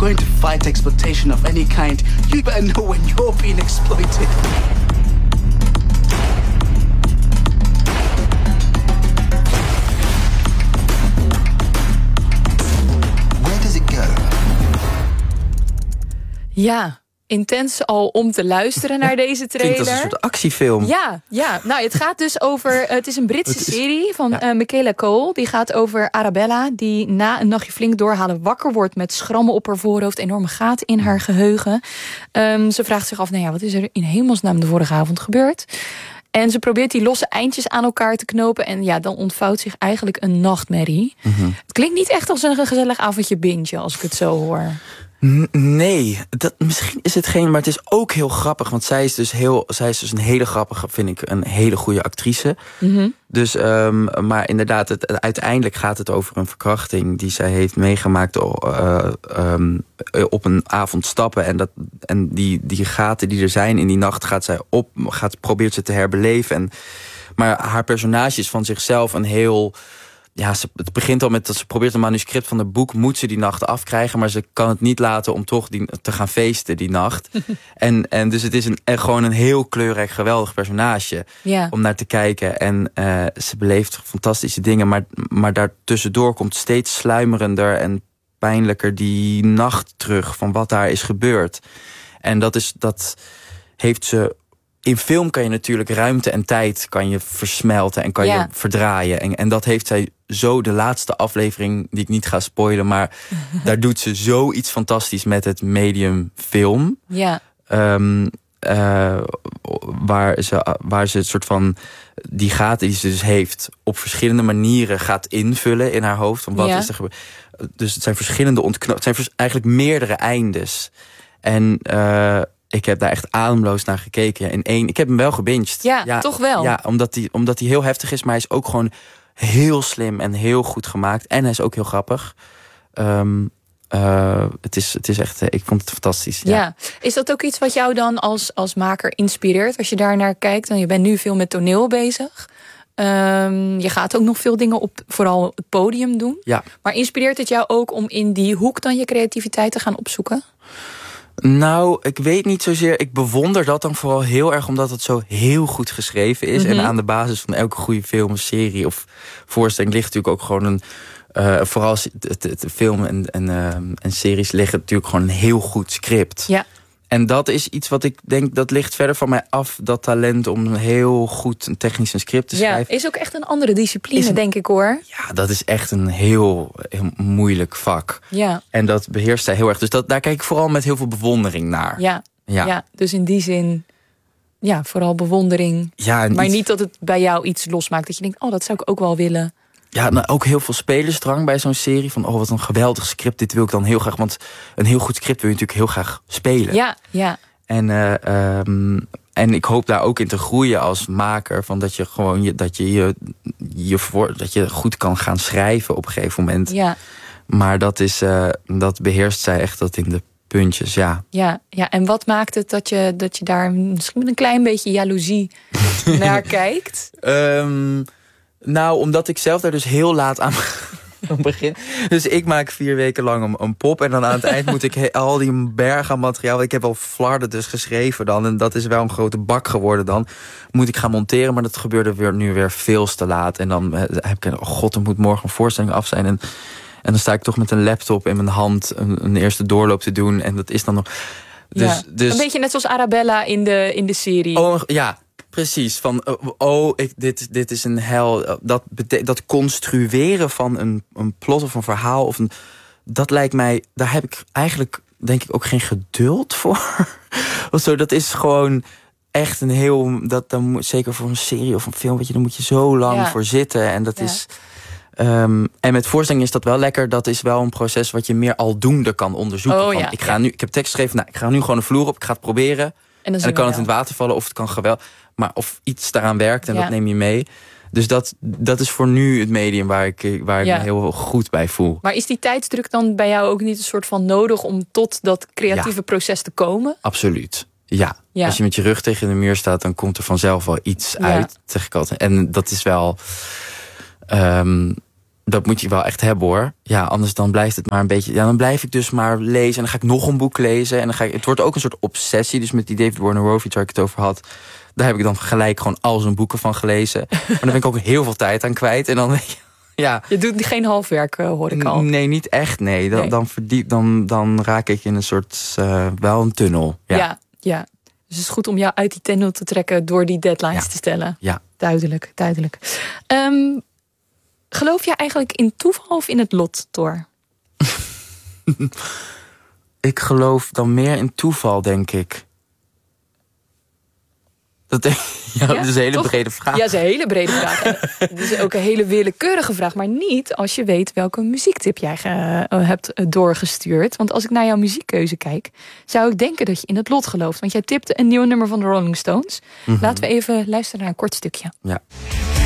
going to fight exploitation of any kind, you better know when you're being exploited. Where does it go? Ja, intens al om te luisteren naar deze trailer. Klinkt als een soort actiefilm. Ja. Nou, het gaat dus over... Het is een Britse serie van Michaela Cole. Die gaat over Arabella, die na een nachtje flink doorhalen wakker wordt met schrammen op haar voorhoofd, enorme gaten in haar geheugen. Ze vraagt zich af, wat is er in hemelsnaam de vorige avond gebeurd? En ze probeert die losse eindjes aan elkaar te knopen. En dan ontvouwt zich eigenlijk een nachtmerrie. Mm-hmm. Het klinkt niet echt als een gezellig avondje bintje, als ik het zo hoor. Nee, misschien is het geen, maar het is ook heel grappig. Want zij is dus een hele grappige, vind ik, een hele goede actrice. Mm-hmm. Dus, maar inderdaad, uiteindelijk gaat het over een verkrachting die zij heeft meegemaakt op een avond stappen. En die gaten die er zijn in die nacht probeert ze te herbeleven. Maar haar personage is van zichzelf een heel... Ja, het begint al met dat ze probeert een manuscript van het boek, moet ze die nacht afkrijgen, maar ze kan het niet laten om toch te gaan feesten die nacht. en dus het is gewoon een heel kleurrijk, geweldig personage om naar te kijken. En ze beleeft fantastische dingen, maar daartussendoor komt steeds sluimerender en pijnlijker die nacht terug van wat daar is gebeurd. En dat heeft ze... In film kan je natuurlijk ruimte en tijd kan je versmelten en kan je verdraaien. En dat heeft zij zo, de laatste aflevering, die ik niet ga spoilen, maar daar doet ze zoiets fantastisch met het medium film. Ja. Waar ze het soort van die gaten die ze dus heeft op verschillende manieren gaat invullen in haar hoofd. Van wat is er gebeurd? Dus het zijn verschillende het zijn eigenlijk meerdere eindes. En ik heb daar echt ademloos naar gekeken. Ik heb hem wel gebinged. Ja, toch wel. Ja, omdat hij heel heftig is, maar hij is ook gewoon heel slim en heel goed gemaakt. En hij is ook heel grappig. Het is echt, ik vond het fantastisch. Ja. Is dat ook iets wat jou dan als maker inspireert? Als je daar naar kijkt, en je bent nu veel met toneel bezig. Je gaat ook nog veel dingen op vooral het podium doen. Ja. Maar inspireert het jou ook om in die hoek dan je creativiteit te gaan opzoeken? Nou, ik weet niet zozeer. Ik bewonder dat dan vooral heel erg omdat het zo heel goed geschreven is. Mm-hmm. En aan de basis van elke goede film, serie of voorstelling ligt natuurlijk ook gewoon vooral de film en series liggen natuurlijk gewoon een heel goed script. Ja. En dat is iets wat ik denk, dat ligt verder van mij af, dat talent om heel goed een technisch script te schrijven. Ja, is ook echt een andere discipline, denk ik hoor. Ja, dat is echt een heel moeilijk vak. Ja. En dat beheerst zij heel erg. Dus daar kijk ik vooral met heel veel bewondering naar. Ja, dus in die zin, vooral bewondering. Ja, maar niet dat het bij jou iets losmaakt, dat je denkt, dat zou ik ook wel willen. Ja, nou, ook heel veel spelersdrang bij zo'n serie. Van, wat een geweldig script, dit wil ik dan heel graag. Want een heel goed script wil je natuurlijk heel graag spelen. Ja. En ik hoop daar ook in te groeien als maker. Van dat je gewoon dat je goed kan gaan schrijven op een gegeven moment. Ja. Maar dat beheerst zij echt tot in de puntjes, ja. Ja, en wat maakt het dat je daar misschien met een klein beetje jaloezie naar kijkt? Nou, omdat ik zelf daar dus heel laat aan begin. Dus ik maak 4 weken lang een pop. En dan aan het eind moet ik al die berg aan materiaal. Ik heb al flarden dus geschreven dan. En dat is wel een grote bak geworden dan. Moet ik gaan monteren. Maar dat gebeurde nu weer veel te laat. En dan heb ik, er moet morgen een voorstelling af zijn. En dan sta ik toch met een laptop in mijn hand een eerste doorloop te doen. En dat is dan nog... Dus, een beetje net zoals Arabella in de serie. Oh, ja. Precies, van dit is een hel. Dat construeren van een plot of een verhaal. Dat lijkt mij, daar heb ik eigenlijk denk ik ook geen geduld voor. Of zo, dat is gewoon echt een heel... zeker voor een serie of een film, weet je, daar moet je zo lang voor zitten. En dat is... en met voorstellingen is dat wel lekker. Dat is wel een proces wat je meer aldoende kan onderzoeken. Ik heb tekst geschreven, ik ga nu gewoon de vloer op. Ik ga het proberen. En dan kan het in het water vallen of het kan geweldig. Maar of iets daaraan werkt en dat neem je mee. Dus dat is voor nu het medium waar ik me heel goed bij voel. Maar is die tijdsdruk dan bij jou ook niet een soort van nodig om tot dat creatieve proces te komen? Absoluut. Ja. Als je met je rug tegen de muur staat, dan komt er vanzelf wel iets uit. Zeg ik altijd. En dat is wel... Dat moet je wel echt hebben, hoor. Ja, anders dan blijft het maar een beetje... Ja, dan blijf ik dus maar lezen. En dan ga ik nog een boek lezen. En dan het wordt ook een soort obsessie. Dus met die David Warner Horowitz waar ik het over had... daar heb ik dan gelijk gewoon al zijn boeken van gelezen. Maar dan ben ik ook heel veel tijd aan kwijt. En dan weet je... Ja. Je doet geen halfwerk, hoor ik al. Nee, niet echt, nee. Dan raak ik in een soort... wel een tunnel. Ja. Dus het is goed om jou uit die tunnel te trekken... door die deadlines te stellen. Ja. Duidelijk. Geloof jij eigenlijk in toeval of in het lot, Thor? Ik geloof dan meer in toeval, denk ik. Dat is een hele brede vraag. Ja, dat is een hele brede vraag. Het is ook een hele willekeurige vraag. Maar niet als je weet welke muziektip jij hebt doorgestuurd. Want als ik naar jouw muziekkeuze kijk... zou ik denken dat je in het lot gelooft. Want jij tipte een nieuw nummer van de Rolling Stones. Laten we even luisteren naar een kort stukje. Ja.